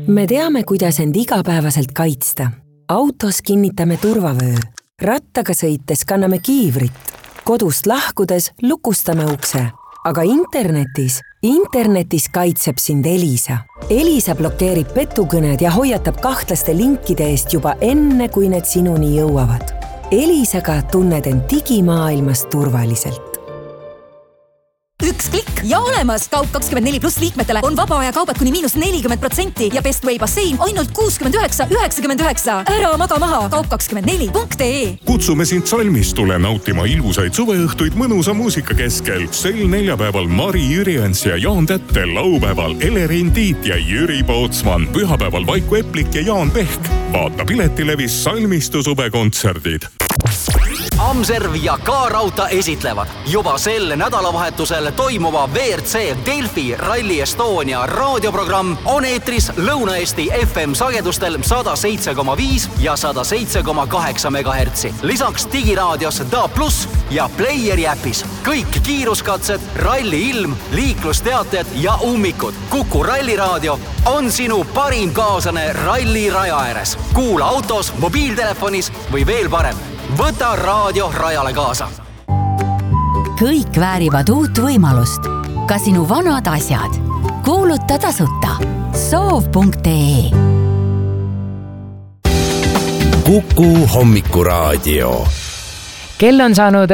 Me teame, kuidas end igapäevaselt kaitsta. Autos kinnitame turvavöö. Rattaga sõites kanname kiivrit. Kodust lahkudes lukustame ukse. Aga internetis kaitseb sind Elisa. Elisa blokeerib petukõned ja hoiatab kahtlaste linkide eest juba enne, kui need sinuni jõuavad. Elisaga tunned end digimaailmas turvaliselt. Üks klikk ja olemas! Kaup24+ liikmetele on vaba aja kaubad kuni -40% ja Bestway bassein ainult 69,99. Ära maga maha! Kaup24.ee Kutsume sind Salmistule nautima ilusaid suveõhtuid mõnusa muusika keskel. Sel neljapäeval Mari Jüriens ja Jaan Tätte, laupäeval Elerin Tiit ja Jüri Pootsman, pühapäeval Vaiku Eplik ja Jaan Pehk. Vaata Piletilevis Salmistu suvekontserdid. Amserv ja K-Rauta esitlevad juba sel nädalavahetusel toimuva WRC Delfi Rally Estonia raadioprogramm on eetris Lõuna-Eesti FM sagedustel 107,5 ja 107,8 MHz. Lisaks digiraadios DA+ ja Playeri äpis. Kõik kiiruskatsed, ralli ilm, liiklusteated ja ummikud. Kuku ralliraadio on sinu parim kaaslane ralli raja ääres. Kuula autos, mobiiltelefonis või veel parem. Võta raadio rajale kaasa. Kõik väärivad uut võimalust. Ka sinu vanad asjad. Kuuluta tasuta. Soov.ee Kuku hommikuraadio. Kell on saanud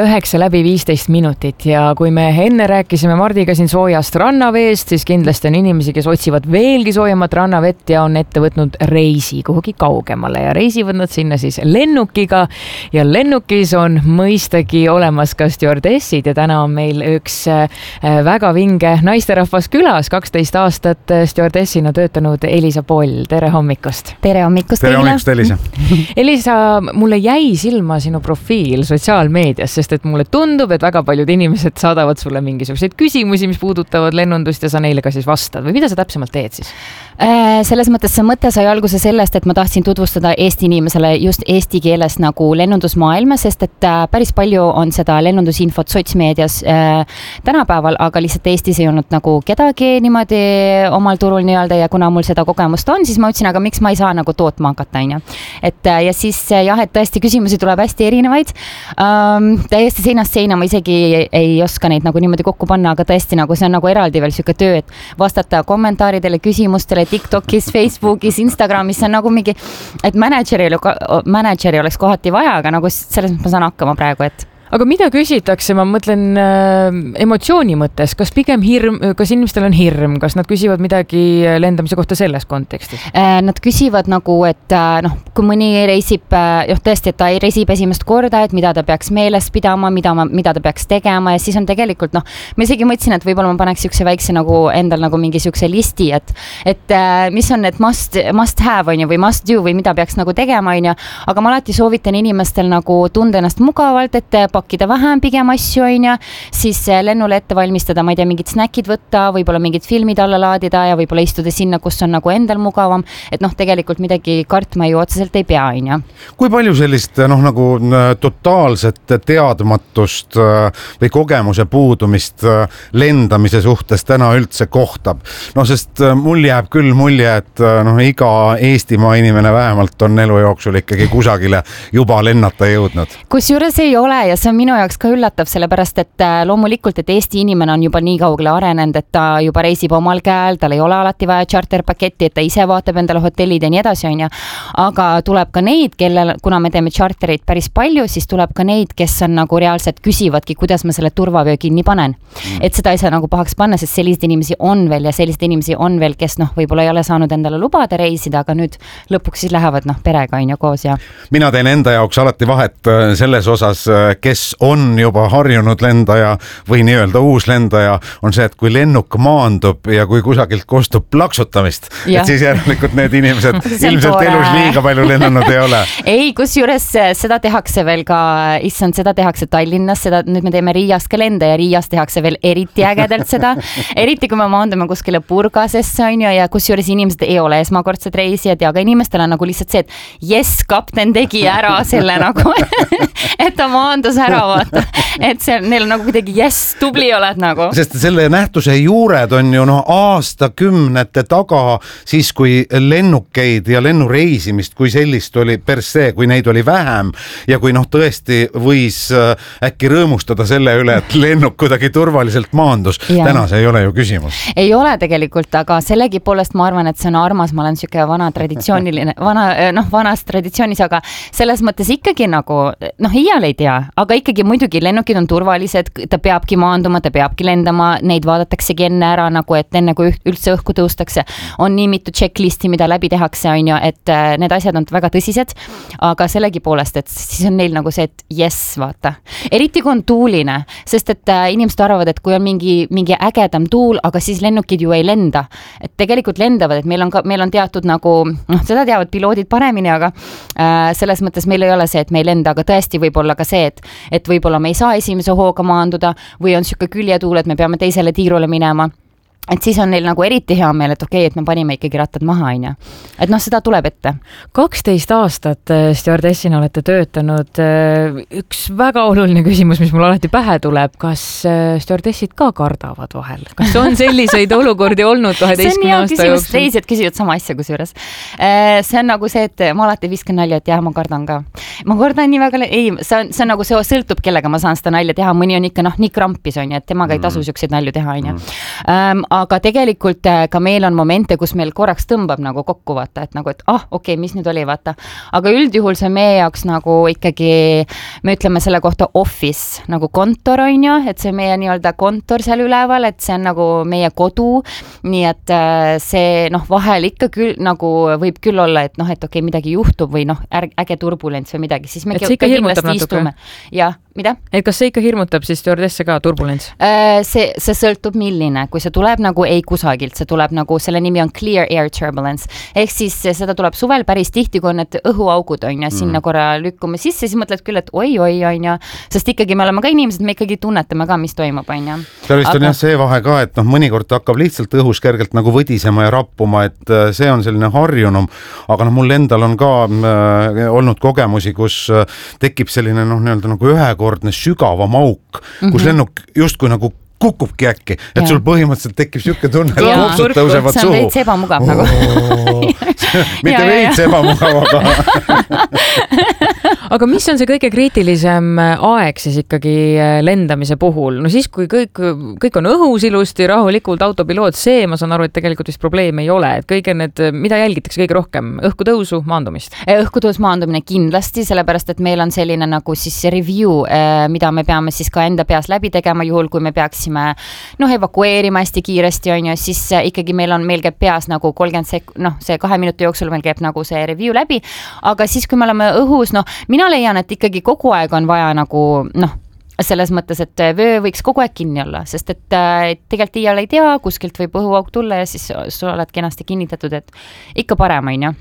9:15 ja kui me enne rääkisime Mardiga siin soojast rannaveest, siis kindlasti on inimesi, kes otsivad veelgi soojemat rannavett ja on ette võtnud reisi kuhugi kaugemale ja reisivad nad sinna siis lennukiga ja lennukis on mõistagi olemas ka stjuardessid ja täna on meil üks väga vinge naisterahvas külas, 12 aastat stjuardessina töötanud Elisa Poll. Tere hommikust! Tere hommikust teile! Tere hommikust, Elisa! Elisa, mulle jäi silma sinu profiil sotsiaalmeedias, sest et mulle tundub, et väga paljud inimesed saadavad sulle mingisuguseid küsimusi, mis puudutavad lennundust ja sa neile ka siis vastad. Või mida sa täpsemalt teed siis? Selles mõttes see mõte sai alguse sellest, et ma tahtsin tutvustada Eesti inimesele just eesti keeles nagu lennundusmaailma, sest et päris palju on seda lennundusinfot sotsmeedias tänapäeval, aga lihtsalt Eestis ei olnud nagu kedagi niimoodi omal turul nii-öelda ja kuna mul seda kogemust on, siis ma ütlesin, aga miks ma ei saa nagu tootma hakata, on ju. Ja siis jah, et tõesti küsimusi tuleb hästi erinevaid. Täiesti seinast seina ma isegi ei oska neid nagu niimoodi kokku panna, aga tõesti nagu see on nagu eraldi veel siuke töö, et vastata kommentaaridele, küsimustele TikTokis, Facebookis, Instagramis, see on nagu mingi, et manager'i oleks kohati vaja, aga nagu selles ma saan hakkama praegu, et aga mida küsitakse, ma mõtlen emotsiooni mõttes, kas pigem hirm, kas inimestel on hirm, kas nad küsivad midagi lendamise kohta selles kontekstis? Nad küsivad nagu, et kui mõni reisib, tõesti, et ta reisib esimest korda, et mida ta peaks meeles pidama, mida ta peaks tegema ja siis on tegelikult, ma isegi mõtlesin, et võib-olla ma paneks siukse väikse nagu endal nagu mingi siukse listi, et mis on need must have on ju, või must do või mida peaks nagu tegema on ju, aga ma alati soovitan inimestel nagu tunda ennast mugavalt, et pakkida vähem pigem asju on ja siis lennule ette valmistada, ma ei tea, mingid snäkid võtta, võib-olla mingid filmid alla laadida ja võib-olla istuda sinna, kus on nagu endal mugavam, et tegelikult midagi kartma ju otseselt ei pea, on ja. Kui palju sellist nagu totaalset teadmatust või kogemuse puudumist lendamise suhtes täna üldse kohtab? Sest mul jääb küll mulje, et iga Eestimaa inimene vähemalt on elu jooksul ikkagi kusagile juba lennata jõudnud. Kusjuures ei ole ja see on minu jaoks ka üllatav, sellepärast et loomulikult, et Eesti inimene on juba nii kaugele arenenud, et ta juba reisib omal käel, tal ei ole alati vaja charterpaketti, et ta ise vaatab endale hotellid ja nii edasi on ja. Aga tuleb ka neid, kuna me teeme chartereid päris palju, siis tuleb ka neid, kes on nagu reaalselt küsivadki, kuidas ma selle turvavöö kinni panen. Et seda ei saa nagu pahaks panna, sest sellised inimesi on veel ja sellised inimesi on veel, kes võib-olla ei ole saanud endale lubada reisida, aga nüüd lõpuks siis lähevad perega on ju koos ja. Mina teen enda jaoks alati vahet selles osas, kes on juba harjunud lendaja või nii-öelda uus lendaja, on see, et kui lennuk maandub ja kui kusagilt kostub plaksutamist, et siis järelikult need inimesed ilmselt elus liiga palju lennanud ei ole. Ei, kusjuures seda tehakse veel ka, seda tehakse Tallinnas, nüüd me teeme Riiast ka lenda ja Riias tehakse veel eriti ägedalt seda, eriti kui me maandume kuskile Burgasesse on ju ja kusjuures inimesed ei ole esmakordsed reisijad ja aga inimestel on nagu lihtsalt see, et kapten tegi ära selle nagu, et ta maandus ära vaata, et see neil on nagu kuidagi tubli oled nagu. Sest selle nähtuse juured on ju aastakümnete taga, siis kui lennukeid ja lennureisimist kui sellist oli per se, kui neid oli vähem ja kui tõesti võis äkki rõõmustada selle üle, et lennuk kuidagi turvaliselt maandus. Täna see ei ole ju küsimus. Ei ole tegelikult, aga sellegipoolest ma arvan, et see on armas, ma olen siuke vana traditsiooniline, vanas traditsioonis, aga selles mõttes ikkagi nagu, iial ei tea, aga ikkagi muidugi lennukid on turvalised, ta peabki maanduma, ta peabki lendama, neid vaadataksegi enne ära nagu, et enne kui üldse õhku tõustakse, on nii mitu checklisti, mida läbi tehakse, on ju, et need asjad on väga tõsised, aga sellegipoolest, et siis on neil nagu see, et vaata. Eriti kui on tuuline, sest et inimesed arvavad, et kui on mingi ägedam tuul, aga siis lennukid ju ei lenda. Et tegelikult lendavad, et meil on teatud nagu, seda teavad piloodid paremini, aga selles mõttes meil ei ole see, et me ei lenda, aga tõesti võib olla ka see, et võib-olla me ei saa esimese hooga maanduda või on siuke küljetuul, et me peame teisele tiirule minema. Et siis on neil nagu eriti hea meel, et okei, et me panime ikkagi rattad maha, on ju. Et seda tuleb ette. 12 aastat stewardessina olete töötanud. Üks väga oluline küsimus, mis mul alati pähe tuleb, kas stewardessid ka kardavad vahel? Kas on selliseid olukordi olnud 12 aasta jooksul? See on teised küsivad sama asja kusjuures. See on nagu see, et ma alati viskan nalja, et jah, ma kardan ka. Ma kardan nii väga, see on nagu see sõltub, kellega ma saan seda nalja teha. Mõni on ikka nii krampis, on ju, et temaga ei tasu siukseid nalju teha, on ju. Aga tegelikult ka meil on momente, kus meil korraks tõmbab nagu kokku vaata, et nagu, et okei, mis nüüd oli vaata. Aga üldjuhul see meie jaoks nagu ikkagi, me ütleme selle kohta office, nagu kontor on ju, et see meie nii-öelda kontor seal üleval, et see on nagu meie kodu, nii et see vahel ikka küll nagu võib küll olla, et et okei, midagi juhtub või äge turbulents või midagi, siis me kindlasti istume. Ja, mida? Et kas see ikka hirmutab siis stewardesse ka turbulents? See sõltub milline, kui see tuleb nagu ei kusagilt, see tuleb nagu, selle nimi on clear air turbulence, ehk siis seda tuleb suvel päris tihti, kui on need õhuaugud on ja sinna korra lükkume sisse, siis mõtled küll, et oi on ja, sest ikkagi me oleme ka inimesed, me ikkagi tunnetame ka, mis toimub on ja. See vist on jah see vahe ka, et mõnikord hakkab lihtsalt õhus kergelt nagu võdisema ja rappuma, et see on selline harjunum, aga mul endal on ka olnud kogemusi, kus tekib selline nii-öelda nagu ühekordne sügavam auk, kus lennuk justkui nagu kukubki äkki, et sul põhimõtteliselt tekib siuke tunne, et kopsud tõusevad suhu. See on veits ebamugav nagu. Mitte veits ebamugav, aga... Aga mis on see kõige kriitilisem aeg siis ikkagi lendamise puhul? No siis, kui kõik on õhus ilusti, rahulikult, autopiloot, see ma saan aru, et tegelikult vist probleem ei ole. Et kõige need, mida jälgitakse kõige rohkem? Õhkutõusu, maandumist? Õhkutõus, maandumine kindlasti, sellepärast, et meil on selline nagu siis review, mida me peame siis ka enda peas läbi tegema, juhul kui me peaksime evakueerima hästi kiiresti, on ju, siis ikkagi meil käib peas nagu 30 see 2 minuti jooksul meil käib nagu see review läbi, aga siis, kui me oleme õhus, mina leian, et ikkagi kogu aeg on vaja nagu, selles mõttes, et vöö võiks kogu aeg kinni olla, sest et tegelikult iial ei tea, kuskilt võib õhuauk tulla ja siis sul oled kenasti kinnitatud, et ikka parem on ju.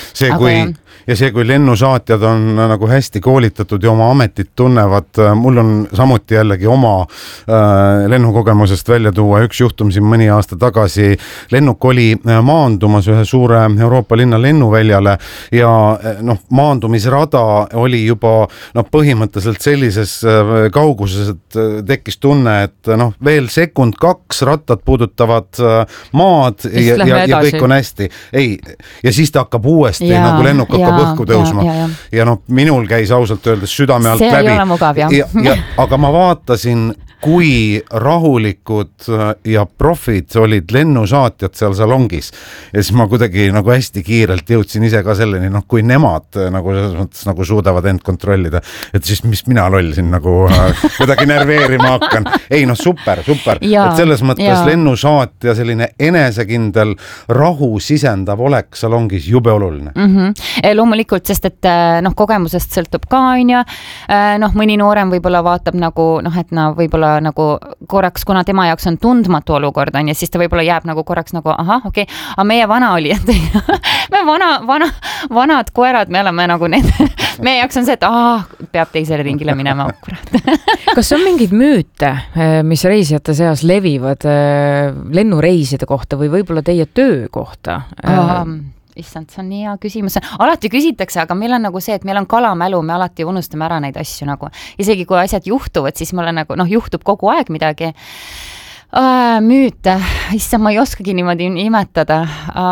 Kui lennusaatjad on nagu hästi koolitatud ja oma ametit tunnevad, mul on samuti jällegi oma lennukogemusest välja tuua üks juhtum siin mõni aasta tagasi. Lennuk oli maandumas ühe suure Euroopa linna lennuväljale ja maandumisrada oli juba põhimõtteliselt sellises kauguses, et tekkis tunne, et veel sekund 2 rattad puudutavad maad ja kõik on hästi. Ja siis ta hakkab uuesti, nagu lennuk hakkab õhku tõusma. Ja minul käis ausalt öeldes südame alt läbi. See ei ole mugav, jah. Aga ma vaatasin, kui rahulikud ja profid olid lennusaatjad seal salongis. Ja siis ma kuidagi nagu hästi kiirelt jõudsin ise ka selleni, kui nemad nagu selles mõttes nagu suudavad end kontrollida. Et siis mis mina loll siin nagu kuidagi nerveerima hakkan. Ei, super. Et selles mõttes lennusaatja selline enesekindel rahu sisendav olek salongis jube oluline. Loomulikult, sest et kogemusest sõltub ka, on ju. Mõni noorem võib-olla vaatab nagu, et võib-olla nagu korraks, kuna tema jaoks on tundmatu olukord on ja siis ta võib-olla jääb nagu korraks nagu okei. Aga meie vana oli, et me vanad koerad, me oleme nagu need, meie jaoks on see, et peab teisele ringile minema. Kas on mingid müüte, mis reisijate seas levivad lennureiside kohta või võib-olla teie töö kohta? issand, see on nii hea küsimus. Alati küsitakse, aga meil on nagu see, et meil on kalamälu, me alati unustame ära neid asju nagu. Isegi kui asjad juhtuvad, siis mulle nagu, juhtub kogu aeg midagi. Müüte, issand, ma ei oskagi niimoodi nimetada.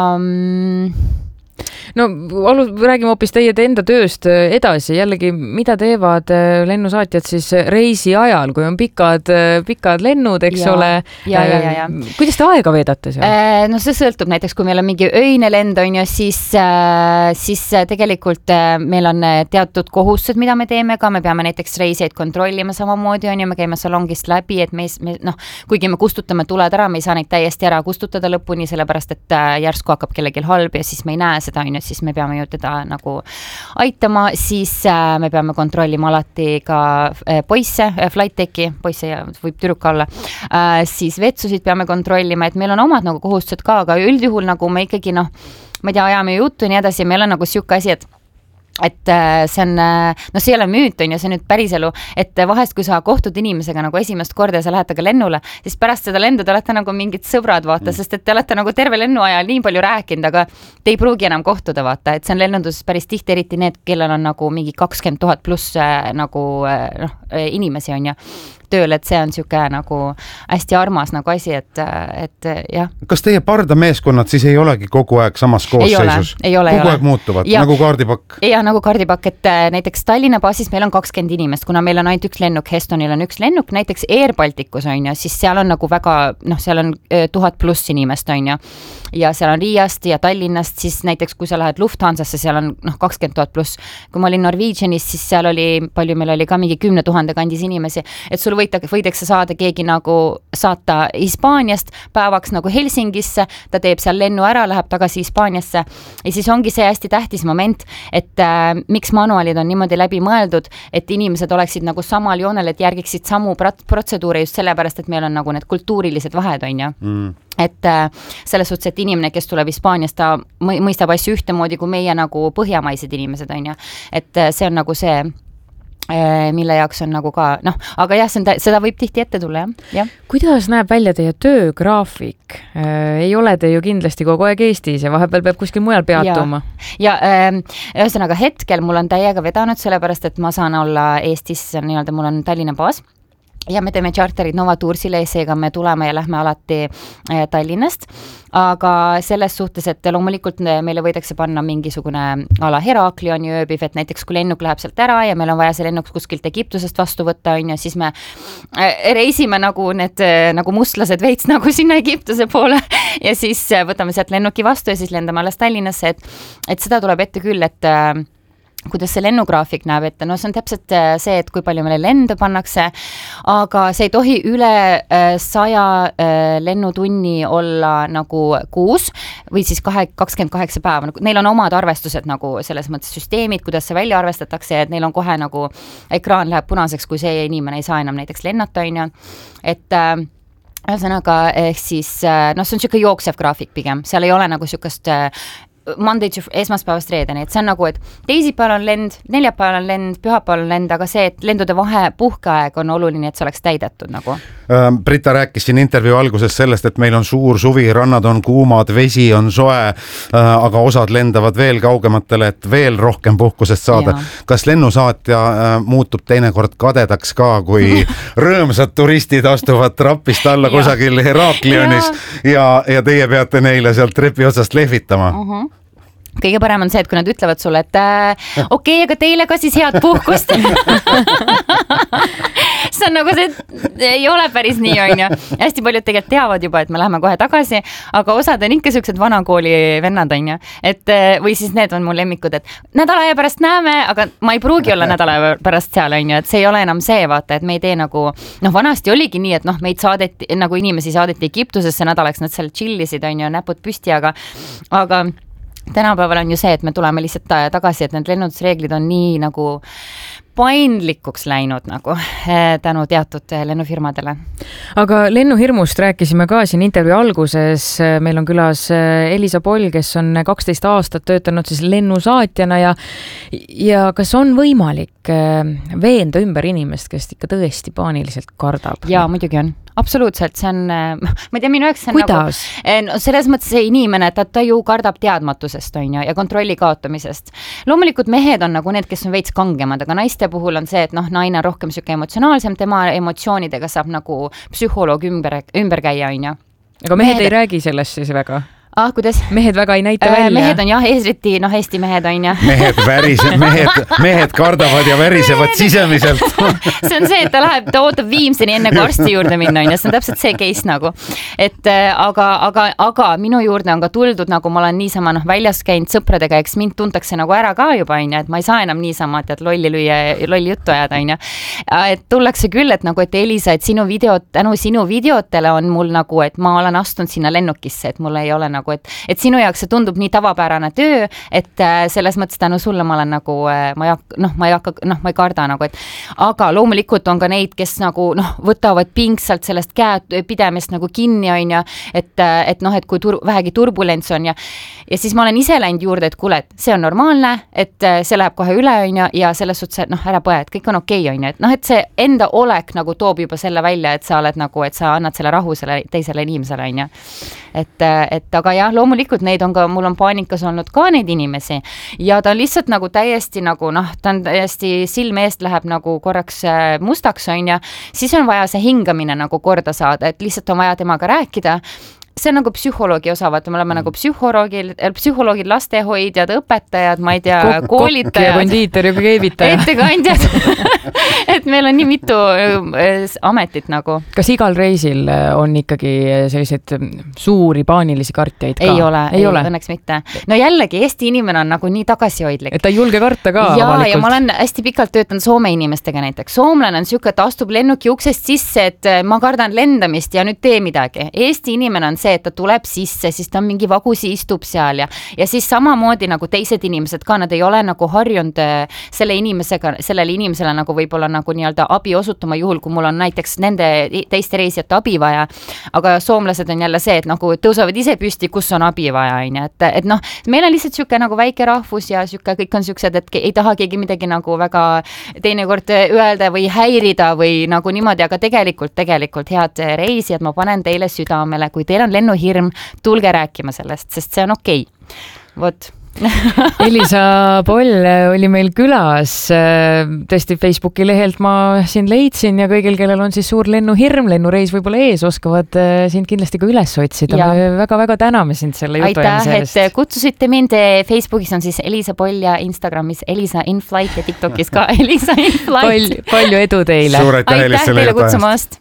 No räägime hoopis teie enda tööst edasi, jällegi mida teevad lennusaatjad siis reisi ajal, kui on pikad lennud, eks ole. Kuidas te aega veedate seal? No see sõltub näiteks, kui meil on mingi öine lend on ju, siis tegelikult meil on teatud kohustused, mida me teeme ka, me peame näiteks reisijaid kontrollima samamoodi on ju, me käime salongist läbi, et kuigi me kustutame tuled ära, me ei saa neid täiesti ära kustutada lõpuni, sellepärast et järsku hakkab kellelgi halb ja siis me ei näe seda on ju, siis me peame ju teda nagu aitama, siis me peame kontrollima alati ka poisse, flight decki, poisse võib tüdruka olla, siis vetsusid peame kontrollima, et meil on omad nagu kohustused ka, aga üldjuhul nagu me ikkagi ma ei tea, ajame juttu ja nii edasi, meil on nagu siuke asi, et see on, see ei ole müüt on ja see on nüüd päris elu, et vahest kui sa kohtud inimesega nagu esimest korda ja sa lähed taga lennule, siis pärast seda lendu te olete nagu mingid sõbrad vaata, sest et te olete nagu terve lennu ajal nii palju rääkinud, aga te ei pruugi enam kohtuda vaata, et see on lennunduses päris tihti, eriti need, kellel on nagu mingi 20 000 pluss nagu inimesi on ju tööl, et see on siuke nagu hästi armas nagu asi, et jah. Kas teie pardameeskonnad siis ei olegi kogu aeg samas koosseisus? Ei ole. Kogu aeg muutuvad, nagu kaardipakk? Ja nagu kaardipakk, et näiteks Tallinna baasis meil on 20 inimest, kuna meil on ainult üks lennuk, Hestonil on üks lennuk, näiteks Air Balticus on ju, siis seal on nagu väga, seal on 1000 pluss inimest on ju, ja seal on Riiast ja Tallinnast, siis näiteks kui sa lähed Lufthansasse, seal on 20 000 pluss. Kui ma olin Norwegianis, siis seal oli, palju meil oli ka mingi 10 000 kandis inimesi, et sul võidakse saada keegi nagu saata Hispaaniast päevaks nagu Helsingisse, ta teeb seal lennu ära, läheb tagasi Hispaaniasse ja siis ongi see hästi tähtis moment, et miks manuaalid on niimoodi läbi mõeldud, et inimesed oleksid nagu samal joonel, et järgiksid samu protseduure just sellepärast, et meil on nagu need kultuurilised vahed on ju. Et selles suhtes, et inimene, kes tuleb Hispaaniast, ta mõistab asju ühtemoodi kui meie nagu põhjamaised inimesed on ju, et see on nagu see mille jaoks on nagu ka, aga jah, seda võib tihti ette tulla, jah. Kuidas näeb välja teie töögraafik? Ei ole te ju kindlasti kogu aeg Eestis ja vahepeal peab kuskil mujal peatuma. Ja ühesõnaga hetkel mul on täiega vedanud, sellepärast et ma saan olla Eestis, nii-öelda mul on Tallinna baas. Ja me teeme charterid Novatuursile, seega me tuleme ja lähme alati Tallinnast, aga selles suhtes, et loomulikult meile võidakse panna mingisugune ala Heraklioni ööbiv, et näiteks kui lennuk läheb sealt ära ja meil on vaja see lennuk kuskilt Egiptusest vastu võtta, on ja siis me reisime nagu need nagu mustlased veits nagu sinna Egiptuse poole ja siis võtame sealt lennuki vastu ja siis lendame alles Tallinnasse, et seda tuleb ette küll, et kuidas see lennugraafik näeb ette, see on täpselt see, et kui palju meile lende pannakse, aga see ei tohi üle 100 lennutunni olla nagu kuus või siis 28 päeva, neil on omad arvestused nagu selles mõttes süsteemid, kuidas see välja arvestatakse, et neil on kohe nagu ekraan läheb punaseks, kui see inimene ei saa enam näiteks lennata, on ju, et ühesõnaga ehk siis, see on siuke jooksev graafik pigem, seal ei ole nagu siukest Monday to esmaspäevast reedeni, et see on nagu, et teisipäeval on lend, neljapäeval on lend, pühapäeval on lend, aga see, et lendude puhkeaeg on oluline, et see oleks täidetud nagu. Brita rääkis siin intervjuu alguses sellest, et meil on suur suvi, rannad on kuumad, vesi on soe, aga osad lendavad veel kaugematele, et veel rohkem puhkusest saada. Kas lennusaatja muutub teinekord kadedaks ka, kui rõõmsad turistid astuvad trapist alla kusagil Heraklionis ja teie peate neile sealt trepi otsast lehvitama? Kõige parem on see, et kui nad ütlevad sulle, et okei, aga teile ka siis head puhkust. See on nagu see, ei ole päris nii, on ju. Hästi paljud tegelikult teavad juba, et me läheme kohe tagasi, aga osad on ikka sellised vanakooli vennad, on ju. Või siis need on mu lemmikud, et nädala aja pärast näeme, aga ma ei pruugi olla nädala aja pärast seal, on ju, et see ei ole enam see, vaata, et me ei tee nagu, vanasti oligi nii, et meid saadeti, nagu inimesi saadeti Egiptusesse nädalaks, nad seal chillisid, on ju, näpud püsti, aga tänapäeval on ju see, et me tuleme lihtsalt tagasi, et need lennundusreeglid on nii nagu paindlikuks läinud nagu tänu teatud lennufirmadele. Aga lennuhirmust rääkisime ka siin intervjuu alguses. Meil on külas Elisa Poll, kes on 12 aastat töötanud siis lennusaatjana ja kas on võimalik veenda ümber inimest, kes ikka tõesti paaniliselt kardab? Jaa, muidugi on. Absoluutselt, see on, ma ei tea, minu jaoks see on kuidas? Nagu, selles mõttes see inimene, et ta ju kardab teadmatusest on ja kontrolli kaotamisest. Loomulikult mehed on nagu need, kes on veits kangemad, aga naiste puhul on see, et naine on rohkem süke emotsionaalsem, tema emotsioonidega saab nagu psühholoog ümber käia on ja. Aga mehed ei räägi sellest siis väga? Kuidas? Mehed väga ei näita välja. Mehed on jah, eesriti, Eesti mehed on ja. Mehed kardavad ja värisevad sisemiselt. See on see, et ta ootab viimseni enne kui arsti juurde minna on ja see on täpselt see case nagu. Et aga minu juurde on ka tuldud, nagu ma olen niisama väljas käinud sõpradega, eks mind tuntakse nagu ära ka juba on ja, et ma ei saa enam niisama, et lolli lüüa, lolli juttu ajada on ja. Et tullakse küll, et nagu, et Elisa, et tänu sinu videotele on mul nagu, et ma olen astunud sinna lennukisse, et mul ei ole nagu et sinu jaoks see tundub nii tavapärane töö, et selles mõttes tänu sulle ma olen nagu, ma ei karda nagu, et aga loomulikult on ka neid, kes nagu võtavad pingsalt sellest käe pidemist nagu kinni on ja, et kui vähegi turbulents on ja siis ma olen ise läinud juurde, et kuule, et see on normaalne, et see läheb kohe üle on ja selles suhtes, et ära põe, et kõik on okei on ja, et see enda olek nagu toob juba selle välja, et sa oled nagu, et sa annad selle rahu selle teisele inimesele on ja, et aga jah, loomulikult neid on ka, mul on paanikas olnud ka neid inimesi ja ta on lihtsalt nagu täiesti nagu ta on täiesti silme eest läheb nagu korraks mustaks on ja siis on vaja see hingamine nagu korda saada, et lihtsalt on vaja temaga rääkida. See on nagu psühholoogi osa, vaata, me oleme nagu psühholoogid, lastehoidjad, õpetajad, ma ei tea, koolitajad. Kokk ja kondiiter ja keevitaja. Ettekandjad. Et meil on nii mitu ametit nagu. Kas igal reisil on ikkagi selliseid suuri paanilisi kartjaid ka? Ei ole, õnneks mitte. No jällegi, Eesti inimene on nagu nii tagasihoidlik. Et ta ei julge karta ka avalikult. Ja ma olen hästi pikalt töötanud Soome inimestega näiteks. Soomlane on siuke, et astub lennuki uksest sisse, et ma kardan lendamist ja nüüd tee midagi. Eesti inimene on see, et ta tuleb sisse, siis ta mingi vagusi istub seal ja siis samamoodi nagu teised inimesed ka, nad ei ole nagu harjunud sellele inimesele nagu võib-olla nagu nii-öelda abi osutama juhul, kui mul on näiteks nende teiste reisijate abi vaja, aga soomlased on jälle see, et nagu tõusevad ise püsti, kus on abi vaja, et meil on lihtsalt siuke nagu väike rahvus ja siuke, kõik on siuksed, et ei taha keegi midagi nagu väga teinekord öelda või häirida või nagu niimoodi, aga tegelikult head reisijad, ma panen teile südamele, kui teil on lennuhirm, tulge rääkima sellest, sest see on okei. Vot. Elisa Poll oli meil külas, tõesti Facebooki lehelt ma sind leidsin ja kõigil, kellel on siis suur lennuhirm, lennureis võib-olla ees, oskavad sind kindlasti ka üles otsida. Me väga-väga täname sind selle jutuajamise eest. Aitäh, et kutsusite mind. Facebookis on siis Elisa Poll ja Instagramis Elisa in Flight ja TikTokis ka Elisa in Flight. Palju edu teile. Aitäh teile kutsumast.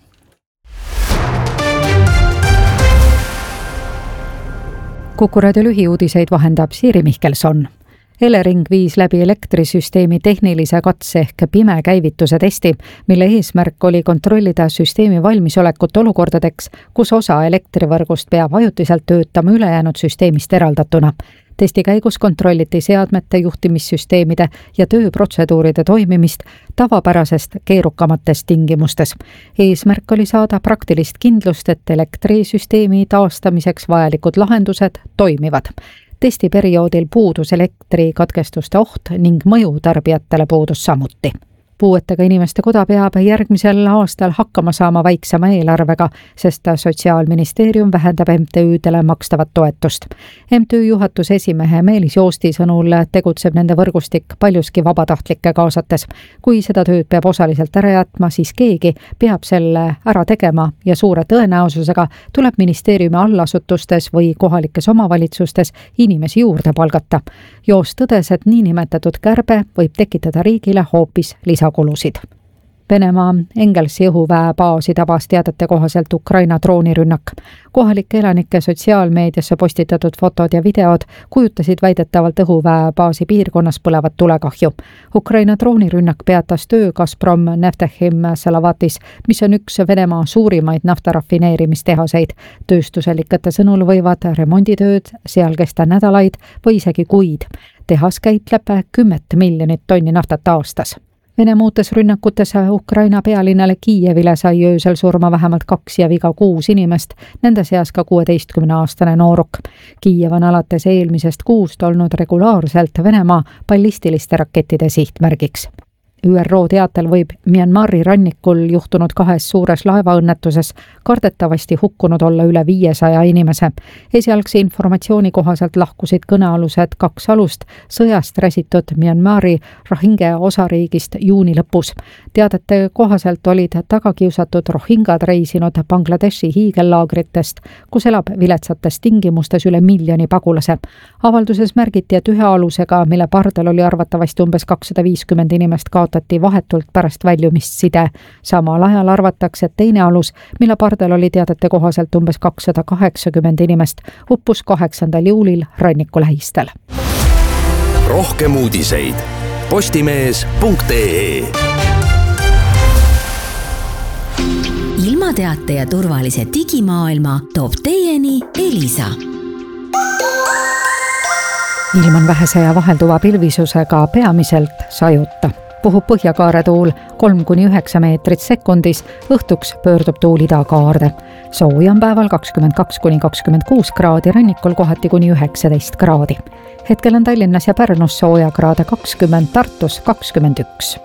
Kuku raadio lühiuudiseid vahendab Siiri Mihkelson. Elering viis läbi elektrisüsteemi tehnilise katse ehk pime käivituse testi, mille eesmärk oli kontrollida süsteemi valmisolekut olukordadeks, kus osa elektrivõrgust peab ajutiselt töötama ülejäänud süsteemist eraldatuna. Testi käigus kontrolliti seadmete, juhtimissüsteemide ja tööprotseduuride toimimist tavapärasest keerukamates tingimustes. Eesmärk oli saada praktilist kindlust, et elektrisüsteemi taastamiseks vajalikud lahendused toimivad. Testiperioodil puudus elektrikatkestuste oht ning mõju tarbijatele puudus samuti. Puuetega inimeste koda peab järgmisel aastal hakkama saama väiksema eelarvega, sest Sotsiaalministeerium vähendab MTÜ-dele makstavat toetust. MTÜ juhatuse esimehe Meelis Joosti sõnul tegutseb nende võrgustik paljuski vabatahtlikke kaasates. Kui seda tööd peab osaliselt ära jätma, siis keegi peab selle ära tegema ja suure tõenäosusega tuleb ministeeriumi allasutustes või kohalikes omavalitsustes inimesi juurde palgata. Joost tõdes, et niinimetatud kärbe võib tekitada riigile hoopis lisakulusid. Venemaa Engelsi õhuväe baasi tabas teadete kohaselt Ukraina droonirünnak. Kohalike elanike sotsiaalmeediasse postitatud fotod ja videod kujutasid väidetavalt õhuväe baasi piirkonnas põlevat tulekahju. Ukraina droonirünnak peatas töö Gazprom Neftechim Salavatis, mis on üks Venemaa suurimaid naftarafineerimistehaseid. Tööstuselikate sõnul võivad remonditööd seal kesta nädalaid või isegi kuid. Tehas käitleb 10 miljonit tonni naftat aastas. Vene muutes rünnakutes Ukraina pealinnale Kiievile sai öösel surma vähemalt 2 ja viga 6 inimest, nende seas ka 16-aastane nooruk. Kiiev on alates eelmisest kuust olnud regulaarselt Venemaa ballistiliste rakettide sihtmärgiks. ÜRO teatel võib Myanmari rannikul juhtunud 2 suures laevaõnnetuses kardetavasti hukkunud olla üle 500 inimese. Esialgse informatsiooni kohaselt lahkusid kõnealused 2 alust sõjast räsitud Myanmari Rohingya osariigist juuni lõpus. Teadete kohaselt olid tagakiusatud rohingad reisinud Bangladeshi hiigellaagritest, kus elab viletsates tingimustes üle 1 miljoni pagulase. Avalduses märgiti, et ühe alusega, mille pardal oli arvatavasti umbes 250 inimest, kaotati vahetult pärast väljumist side. Samal ajal arvatakse, et teine alus, mille pardal oli teadete kohaselt umbes 280 inimest, uppus 8. juulil ranniku lähistel. Rohkem uudiseid postimees.ee. Ilmateate ja turvalise digimaailma toob teieni Elisa. Ilm on vähese ja vahelduva pilvisusega peamiselt sajuta. Puhub põhjakaare tuul 3-9 meetrit sekundis, õhtuks pöördub tuul idakaarde. Sooja on päeval 22-26 kraadi, rannikul kohati kuni 19 kraadi. Hetkel on Tallinnas ja Pärnus sooja kraade 20, Tartus 21.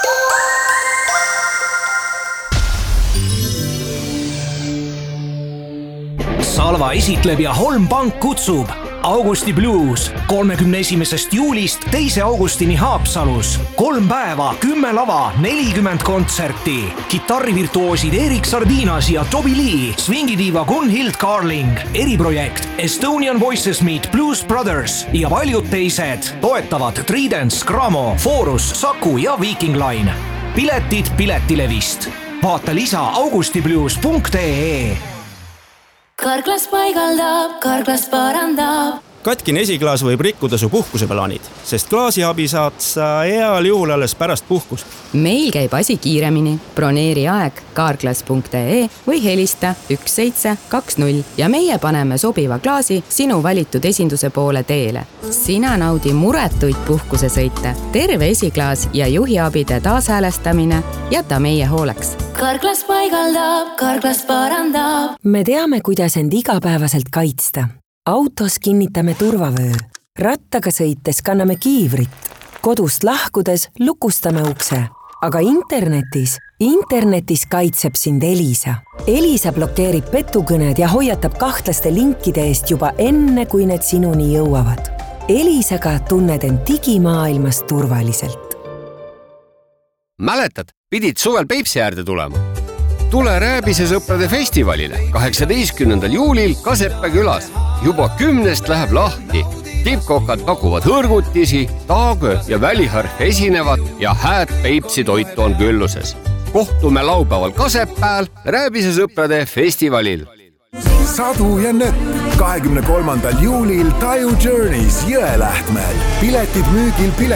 Salva esitleb ja Holm Pank kutsub Augusti Blues 31. juulist 2. augustini Haapsalus. 3 päeva, 10 lava, 40 kontserti. Kitarrivirtuoosid Erik Sardinas ja Toby Lee, swingidiiva Gunhild Carling, eriprojekt Estonian Voices Meet Blues Brothers ja paljud teised. Toetavad Tridents, Gramo, Forus, Saku ja Viking Line. Piletid Piletilevist. Vaata lisa augustiblues.ee. Karklas paigaldab, karklas parandab. Katkine esiklaas võib rikkuda su puhkuseplaanid, sest klaasiabi saad sa heal juhul alles pärast puhkust. Meil käib asi kiiremini. Broneeri aeg karklas.ee või helista 1720 ja meie paneme sobiva klaasi sinu valitud esinduse poole teele. Sina naudi muretuid puhkusesõite. Terve esiklaas ja juhiabide taashäälestamine jäta meie hooleks. Karklas paigaldab, karklas parandab. Me teame, kuidas end igapäevaselt kaitsta. Autos kinnitame turvavöö. Rattaga sõites kanname kiivrit. Kodust lahkudes lukustame ukse. Aga internetis kaitseb sind Elisa. Elisa blokeerib petukõned ja hoiatab kahtlaste linkide eest juba enne, kui need sinuni jõuavad. Elisaga tunned end digimaailmas turvaliselt. Mäletad, pidid suvel Peipsi äärde tulema? Tule Rääbise sõprade festivalile 18. juulil Kaseppe külas. Juba 10 läheb lahti. Tippkokad pakuvad hõrgutisi, taagö ja väliharf esinevad ja hääd Peipsi toitu on külluses. Kohtume laupäeval Kasepääl Rääbise sõprade festivalil. Sadu ja nöpp 23. juulil Taju Journeys Jõelähtmel. Piletid müügil